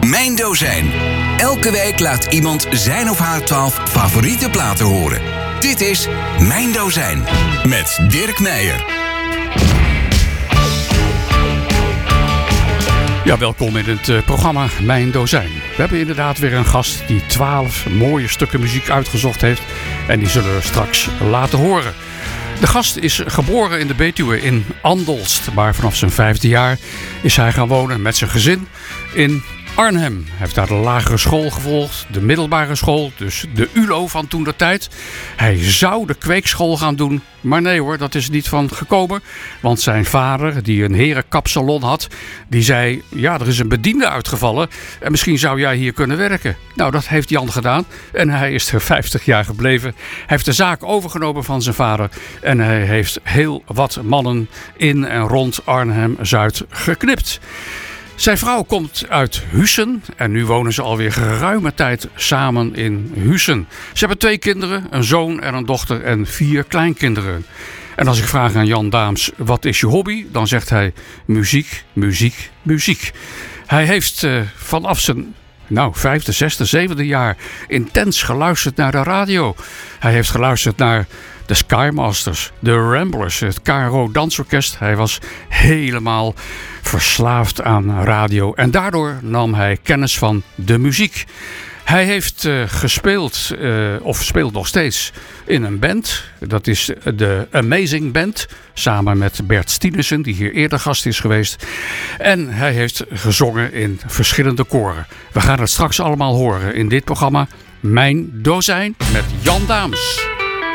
Mijn Dozijn. Elke week laat iemand zijn of haar 12 favoriete platen horen. Dit is Mijn Dozijn met Dirk Meijer. Ja, welkom in het programma Mijn Dozijn. We hebben inderdaad weer een gast die 12 mooie stukken muziek uitgezocht heeft. En die zullen we straks laten horen. De gast is geboren in de Betuwe in Andelst. Maar vanaf zijn 5e jaar is hij gaan wonen met zijn gezin in Arnhem. Hij heeft daar de lagere school gevolgd, de middelbare school, dus de ULO van toentertijd. Hij zou de kweekschool gaan doen, maar nee hoor, dat is niet van gekomen. Want zijn vader, die een herenkapsalon had, die zei, ja, er is een bediende uitgevallen en misschien zou jij hier kunnen werken. Nou, dat heeft Jan gedaan en hij is er 50 jaar gebleven. Hij heeft de zaak overgenomen van zijn vader en hij heeft heel wat mannen in en rond Arnhem-Zuid geknipt. Zijn vrouw komt uit Huissen en nu wonen ze alweer geruime tijd samen in Huissen. Ze hebben 2 kinderen, een zoon en een dochter en 4 kleinkinderen. En als ik vraag aan Jan Daams, wat is je hobby? Dan zegt hij muziek, muziek, muziek. Hij heeft vanaf zijn 5e, 6e, 7e jaar intens geluisterd naar de radio. Hij heeft geluisterd naar de Skymasters, de Ramblers, het KRO Dansorkest. Hij was helemaal verslaafd aan radio en daardoor nam hij kennis van de muziek. Hij heeft gespeeld, of speelt nog steeds, in een band. Dat is de Amazing Band, samen met Bert Stienesen, die hier eerder gast is geweest. En hij heeft gezongen in verschillende koren. We gaan het straks allemaal horen in dit programma Mijn Dozijn met Jan Daams.